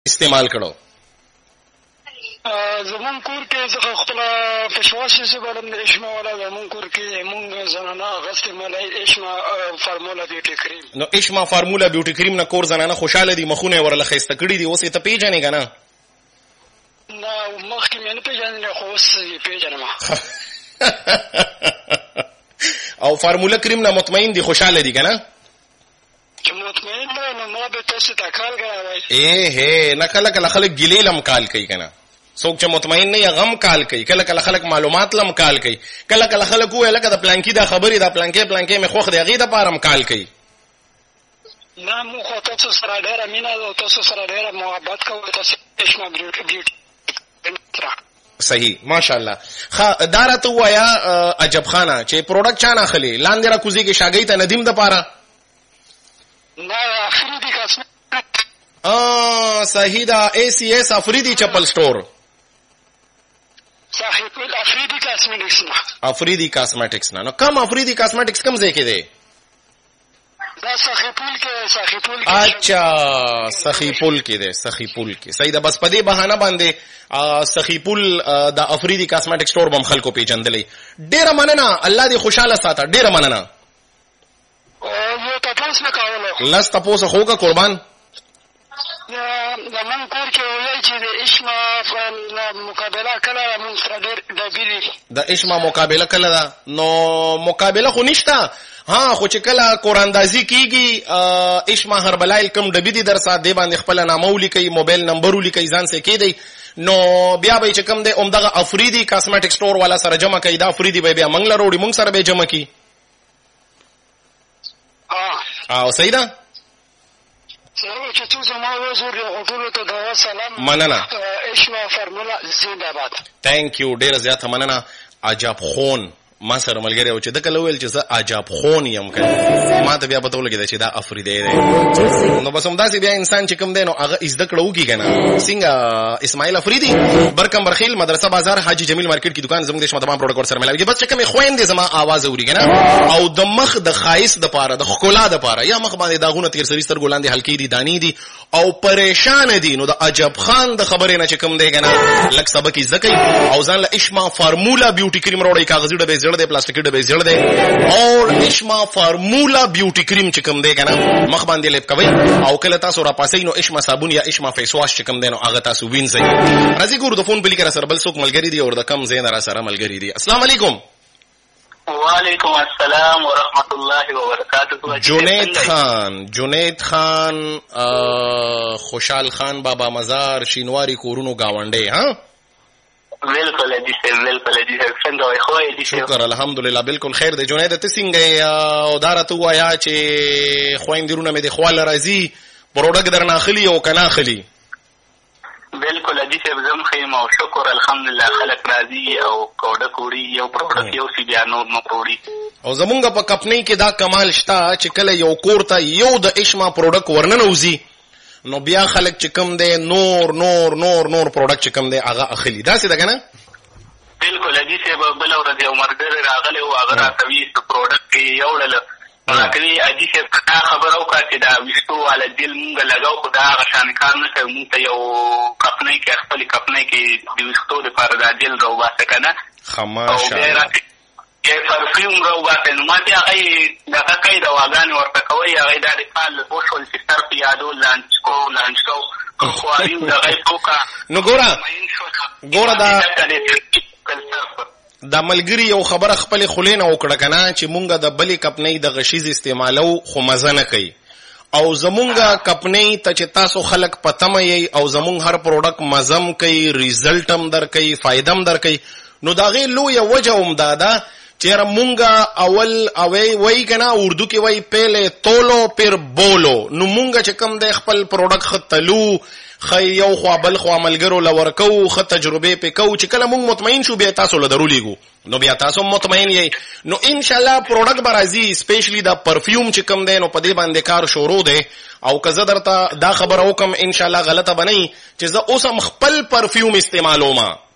استعمال کړو؟ زمون کور کې زه خپل پښواش شي بلم د اشما ولا زمون کور کې مونږ زنانه غسل ملای اشما فارمولا بیوټي کریم. نو اشما فارمولا بیوټي کریم نه کور زنانه خوشاله دي، مخونه ورله خسته کړي دي، اوس ته پیژنې کنه؟ نه مخکې مې نه پیژنې، خو اوس پیژنم. او فارمولا کریم نه مطمئن دي، خوشاله دي کنه؟ چې مطمئن نه نو ما به تاسو ته کال غواړم. نه کله کله خلک ګیلې لم کال کوي کنه، څوک چې مطمئن نه یا غم کال کوي، کله کله خلک معلومات لم کال کوي، کله کله خلک وایي لکه د پلانکی دا خبرې دا پلانکی مې خوښ دی هغې دپاره هم کال کوي. نه مو خو تاسو سره ډېره مینه ده او تاسو سره ډېره محبت کوو. تاسو اشما بیوټي صحیح ماشاءالله. دا راته ووایه عجب خانه چې پروډکټ چا نه اخلي؟ لاندې را کوزېږي شاګۍ ته ندیم دپاره؟ نه افریدي کاسمیټ. صحیح ده، ACS افریدي چپل سٹور. صاحب افریدي کاسمیټکس نه. افریدي کاسمیټکس نه. نو کم افریدي کاسمیټکس کم ځای کې دی؟ دا سخیپول کې. اچھا سخیپول کې دی، سخیپول کې. صحیح ده، بس په دې بهانه باندې سخیپول د افریدي کاسمیټک سٹور بم خلکو پیژندلی. ډیره مننه، الله دې خوشاله ساته. ډیره مننه. یو تاسو نه کاوله لس تاسو خو کا قربان. زمون کور کې وایي چې د اشما مقابله کله مون سره ډېر ډبیلي. د اشما مقابله کله ده؟ نو مقابله خو نشته، خو چې کله قراندازي کیږي اشما هربلایل کم ډبی دي در سات دی باندې خپل نامه ولیکي، موبایل نمبر ولیکي، ځان سره کېدی. نو بیا به چې کم دی اومدغه افریدي کاسمیټک سٹور والا سره جمع کوي، دا افریدي به بیا موږ له وروړي، موږ سره به جمع کی. صحیح ده. مننه. اشما فارمولا زنده‌باد. تhank you، ډیره زیاته مننه. عجب خون ما سره ملګری او چې د کله ویل چې زه عجب خون یم کنه، ما ته بیا پته ولګېده چې دا افریدی دی. نو بس همداسې بیا انسان چې کوم دی نو هغه زده کړه وکړي کنه. څنګه اسماعیل افریدي برکم برخیل مدرسه بازار حاجی جمیل مارکیټ کی دکان زموږ د شمه تمام پروډکټ سره ملاوي. بس چې کوم خويندې زما आवाज اوري کنه او د مخ د خایس د پاره د ښکلا د پاره یا مخ باندې داغونه تیر سری سترګو لاندې هلکی دي دانی دي او پریشان دي، نو د عجب خان د خبرې نه چې کوم دی کنه لک سبق یې زکې او ځان له اشما فارمولا بیوټي کریم وروړي، کاغذي ډبې زړه دی، پلاستیکي ډبې زړه دی، او اشما فارمولا بیوټي کریم چې کوم دی کنه مخ باندې لیپ کوي او کله تاسو را پاسې نو اشما صابون یا اشما فیس واش چې کوم دی نو هغه تاسو وینځئ. راځي ګورو د فون بلی کې را سره بل څوک ملګری دی او د کم زین را سره ملګری دی. السلام علیکم. وعلیکم السلام ورحمۃ اللہ وبرکاتہ. جنید خان خوشحال خان بابا مزار شینواری کورونو گاونډي. ها بالکل جی سر، بالکل جی سر. څنګه وای خو دې؟ شکر الحمدلله بالکل خیر دی. جنید ته څنګه او دارته وایا چې خويندرونه مې د خواله راځي پروډکټ درنه اخلي او کنه اخلي؟ بالکل جی سر زم خیم او شکر الحمدلله خلق راضي او کوډه کوړي یو پروډکټ یو سی بیا نور نو کوړي. او زمونږ په کمپنی کې دا کمال شته چې کله یو کور ته یو د اشما پروډکټ ورننوزي نو بیا خلک چې کم دی نور نور نور نور پروډکټ چې کم دی هغه اخلي. داسې ده کنه؟ بالکل جی سر بل ورځ یو مرګ راغلی او هغه راکوي پروډکټ یو ډول راکوي اجي سر خبر او کا چې دا وشتو والا دل مونږ لګاو خو دا غشان کار نه کوي. مونږ ته یو کپنۍ کې خپل کپنۍ کې د وشتو لپاره دا دل راو باسه کنه خماشه کې پرفیوم راو باسه. نو ماته هغه دا کوي دا واغان ورته کوي هغه د فال او شول سیستر په یادو لانچ کو خو اړین دا غي کوکا. نو ګوره دا ملګری یو خبره خپل خلینه وکړه کنه چې مونږه د بلی کپنۍ د غشیز استعمالو خو مزه نه کوي او زمونږه کپنۍ ته چې تاسو خلک پتمه یې او زمونږ هر پروډکټ مزم کوي، ریزلټ هم در کوي، فائدہ هم در کوي. نو دا غي لوی وجه هم دادا چې مونږه اول اوي وای کنه اردو کې وای پهله تولو پھر بولو. نو مونږه چې کم د خپل پروډکټ خطلو خیو خو بل خو عملګرو لورکو خ تجربه پکو چې کله مونږ مطمئن شو بیا تاسو له ضروري نو بیا تاسو مطمئن یې نو ان شاء الله پروډکټ برازي سپیشلی دا پرفیوم چې کم دی نو په دې باندې کار شروع دی. او که زه درته دا خبر وکم ان شاء الله غلطه بنئ چې زه اوس هم خپل پرفیوم استعمالوم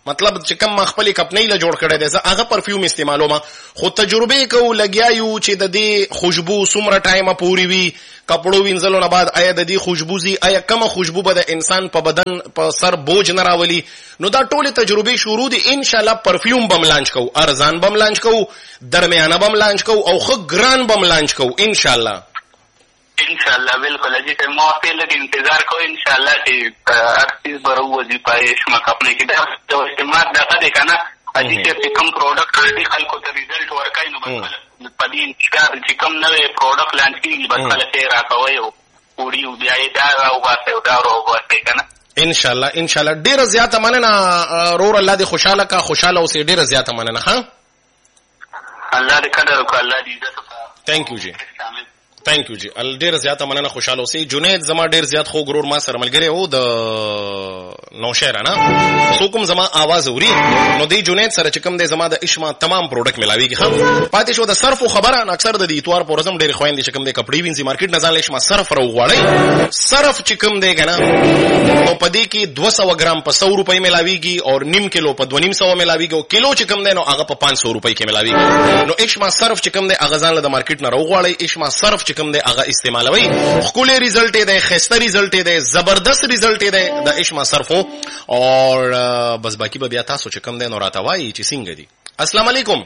مطلب چې کم ما خپل کپنۍ له جوړ کړی دی زه هغه پرفیوم استعمالوم خو تجربه کو لګیا یو چې د دې خوشبو څومره ټایمه پوری وي کپړو وینځلو نه بعد آیا د دې خوشبو زی آیا کومه خوشبو به د انسان په بدن په سر بوج نه راولي نو دا ټوله تجربه شروع دي ان شاء الله پرفیوم بم لانچ کو ارزان بم لانچ کو درمیانه بم لانچ کو او خو ګران بم لانچ کو ان شاء الله انشاءاللہ بالکل جی ته ما ته لږ انتظار کو انشاءاللہ چې هر چیز به وځي پای شمه خپل کې دا استعمال دغه دی کنه اجي چې کوم پروډکټ راځي خلکو ته ریزلټ ورکای نو بس په دې انتظار چې کوم نوې پروډکټ لانچ کیږي بس خلک یې راکوي او پوری او بیا یې دا او واسه دا او واسه کنه ان شاء الله ډیره زیاته مننه رور الله دې خوشاله کا خوشاله اوسې ډیره زیاته مننه ها الله دې قدر وکړي الله دې عزت وکړي ثانک یو جی ثانک یو جی ډیر زیاته مننه خوشاله اوسئ جنید زما ډیر زیات خو ګرور ما سره ملګری وو د نوشهره نه سو کوم زما आवाज اوري نو دی جنید سره چې کوم دی زما د اشما تمام پروډکټ ملاويږي هم پاتې شو د صرف خبره اکثر د اتوار پورزم ډیر خويندې چې کوم دی کپړې وینځي مارکیټ نه ځان لښما صرف راوغړی صرف چې کوم دی کنه نو پدې کې 200 ګرام په 100 روپۍ ملاويږي او نیم کیلو په 2.5 ملاويږي او کیلو چې کوم دی نو هغه په 500 روپۍ کې ملاويږي نو اشما صرف چې کوم دی هغه ځان له مارکیټ نه راوغړی اشما صرف کوم دی هغه استعمالوي خولي رزلټ دی خسته رزلټ دی زبردست رزلټ دی د اشما صرفو اور بس باقی به بیا تاسو چې کوم دی نو راته وایي چې څنګه دي السلام علیکم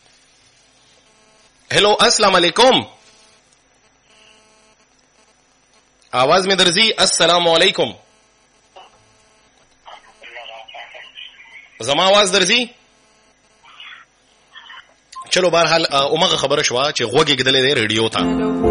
هلو السلام علیکم आवाज में दर्जी अस्सलाम वालेकुम زما आवाज درځي چلو بهرحال اومغه خبره شو چې غوږی کېدلې دی ریډیو ته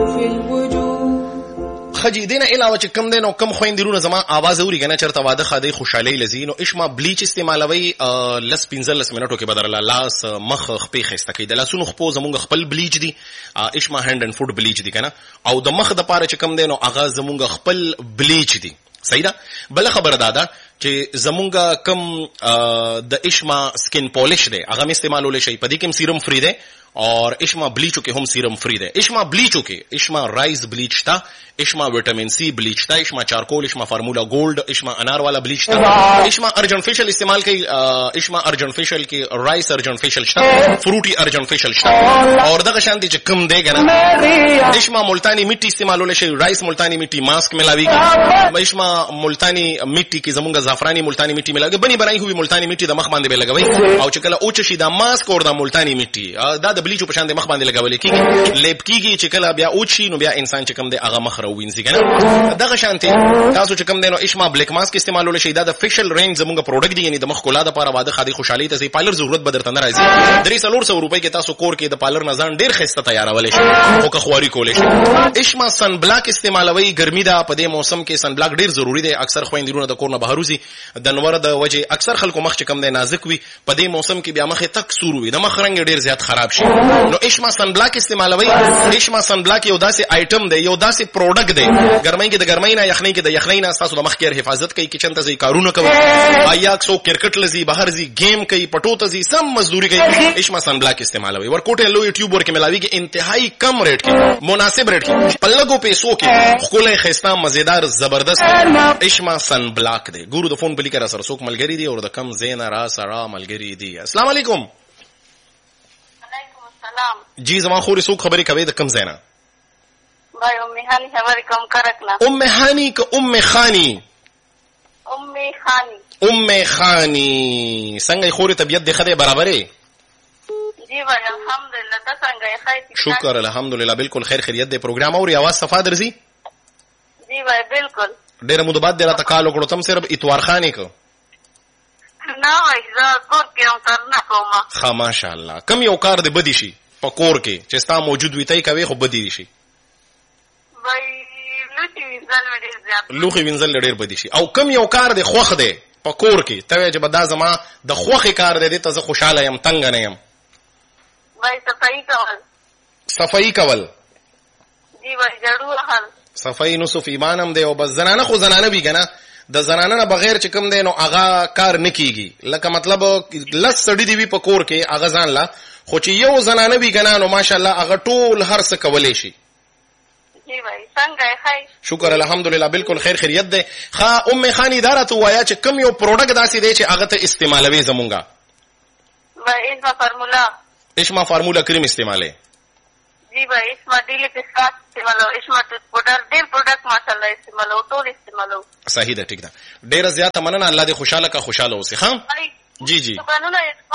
خجی دینه علاوه چې کم دین او کم خويندرونه زما आवाज اوري کنه چرته واده خاده خوشالۍ لذین او اشما بلیچ استعمالوي لس 15 منټو کې بدل لاس مخ خپې خسته کې د لاسونو خپو زمونږ خپل بلیچ دي اشما هاند اند فوت بلیچ دي کنه او د مخ د پاره چې کم دین او اغاز زمونږ خپل بلیچ دي صحیح ده بل خبر دادا چې زمونږ کم د اشما سکن پالش دی هغه استعمالول شي په دې کې سیرم فری دی اور اشما بلیچو کې هم سیرم فری دی اشما بلیچو کې اشما رائس بلیچ تا اشما وټامین سی بلیچ تا اشما چارکول اشما فارمولا گولڈ اشما انار والا بلیچ تا اشما ارجن فیشل استعمال کوي اشما ارجن فیشل کې رائس ارجن فیشل شته فروټي ارجن فیشل شته اور دغه شان دي چې کم دی کنه اشما ملتانی مټي استعمالول شي رائس ملتانی مټي ماسک ملاويږي اشما ملتانی مټي کې زمونږ زعفرانی ملتانی مټي ملاوي بني بنای هوی ملتانی مټي د مخ باندې به لګوي او چې کله اوچ شي دا ماسک اور د ملتانی مټي دا د بلیچو په شان د مخ باندې لګول کیږي لیپ کیږي چې کله بیا اوچ شي نو بیا انسان چې کم دی هغه مخ وینځي کنه دغه شانتي تاسو چې کوم دینو اشما بلیک ماسک استعمالول شي دا د فیشل رینج زموږ پروډکټ دی یعنی د مخ کولا د لپاره واده خادي خوشحالي ته پالر ضرورت بدرته نه راځي 300 روپۍ کې تاسو کور کې د پالر نه ځان ډیر خسته تیارول شي او که خواري کول شي اشما سن بلاک استعمالوي ګرمي دا په دې موسم کې سن بلاک ډیر ضروری دی اکثر خويندرونه د کور نه بهروزي د نور د وجه اکثر خلکو مخ چې کوم دی نازک وي په دې موسم کې بیا مخ تک سور وي د مخ رنگ ډیر زیات خراب شي نو اشما سن بلاک استعمالوي اشما سن بلاک یو داسې آیټم دی یو داسې پروډکټ دی ګرمۍ کې د ګرمۍ نه یخنۍ کې د یخنۍ نه تاسو د مخ کې حفاظت کوي کچن ته ځي کارونه کوي آیا څو کرکټ لذي بهر ځي گیم کوي پټو ته ځي سم مزدوري کوي اشما سن بلاک استعمالوي ورکوټه لو یوټیوب ورکه ملاويږي انتهایی کم ریټ کې مناسب ریټ کې په لګو پیسو کې خولې خسته مزیدار زبردست اشما سن بلاک دی ګورو د فون بلی کرا سره څوک ملګری دی او د کم زینا را سره ملګری دی السلام علیکم جی زما خوري څوک خبرې کوي د کم زینا بھائی امی خانی خبرې کوم کرکلا ام خانی که ام خانی ام خانی څنګه خوري طبيعت د خدای برابرې جی بھائی الحمدلله تاسو څنګه خیر شکر الحمدلله بالکل خیر خیریت دی پروګرام او आवाज صفا درځي جی بھائی بالکل ډېر مو د بعد دراته کال وکړو تم صرف اتوار خانې کو نه وای زه کور کې هم کار نه کوم ها ماشاءالله کم یو کار دی بدی شي په کور کې چې ستا موجود وي تای کوي خو بدی شي وای لوخي وینځل ډېر بدی شي او کم یو کار دی خوخ دی په کور کې ته چې بدا زما د خوخي کار دی ته زه خوشاله یم تنگ نه یم وای صفائی کول جی وای جړو حل صفائی نو صف ایمانم دی او بس زنانه خو زنانه وی کنه د زنانه نه بغیر چې کوم دی نو هغه کار نکېږي لکه مطلب لس سړی دی په کور کې هغه ځان لا خو چې یو زنانه وی کنه نو ماشاءالله هغه ټول هر څه کولې شي جی بھائی څنګه خیر شکر الحمدلله بالکل خیر خیریت ده. ام خانی دارته وایا چې کوم یو پروډکټ داسې دی چې هغه ته استعمالوي زمونږه بھائی اسما فارمولا اشما فارمولا کریم استعماله جی بھائی اسما ډیلی پسکاټ استعمالو اسما پودر ډیر پروډکټ ماشاءالله استعمالو ټول استعمالو صحیح ده ټیک ده ډیر زیاته مننه الله دې خوشاله اوسې ها جی جی قانون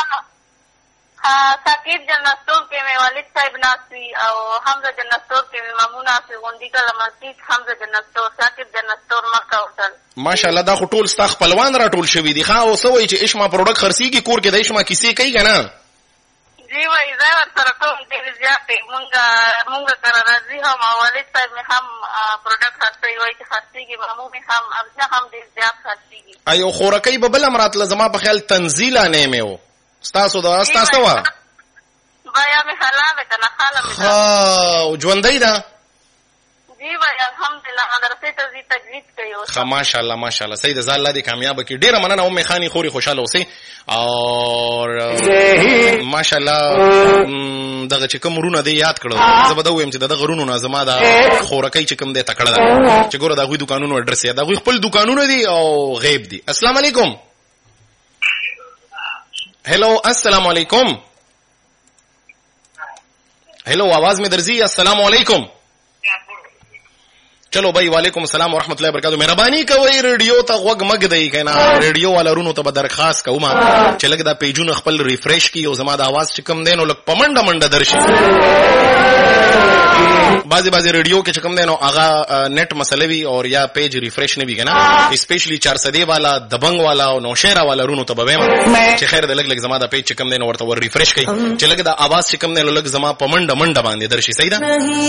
ثاقب جنتور کې مې والد صاحب ناسي او حمزه جنتور کې مې مامون ناسي غونډي کله مسجد حمزه جنتور ثاقب جنتور مکه وصل ماشاءالله دا خو ټول ستا خپلوان را ټول شوي دي ښا اوس وایي چې اشما پروډکټ خرڅېږي کور کې د اشما کیسې کوي که نه جی وایي زه ورسره ټول ډېر زیاتې مونږ سره راځي هم او والد صاحب مې هم پروډکټ خرڅوي وایي چې خرڅېږي مامو مې هم ابزه هم ډېر زیات خرڅېږي ایو خورکۍ به بله هم راتله زما په خیال تنزیله نیمې و ستاسو دا ستاسو وه بایا مې حلاله که نه خاله مې ښه ژوندۍ ده جی بھائی الحمدلله مدرسې ته ځي تجوید کوي اوس ښه ماشاءالله ماشاءالله صحیح ده زه الله دې کامیابه کړي ډېره مننه ام خاني خوري خوشحاله اوسئ او ماشاءالله دغه چې کوم ورونه دی یاد کړو زه به دا ووایم چې دغه ورونو نه زما دا خورکۍ چې کوم دی تکړه ده چې ګوره د هغوی دوکانونو اډرس یې د هغوی خپل دوکانونه دي او غیب دي السلام علیکم हेलो अस्सलाम वालेकुम हेलो आवाज में दर्जी अस्सलाम वालेकुम चलो भाई वालेकुम अस्सलाम ورحمۃ اللہ وبرکاتہ مهرباني کوئ ریډیو ته غوږ مګ دی کنه ریډیو والا رونو ته به درخواست کوم چې لږ دا پیجونه خپل ریفریش کی او زما د आवाज چې کم دینو لږ پمنډه منډه درشي بعضی ریډیو کې چې کم دینو هغه نیٹ مسئله وی او یا پیج ریفریش نه وی کنه اسپیشلی 400 والا دبنګ والا او نوشیرا والا رونو ته به چې خیر د لږ زما د پیج چې کم دینو ورته ور ریفریش کړي چې لږ د आवाज چې کم دینو لږ زما پمنډه منډه باندې درشي صحیح ده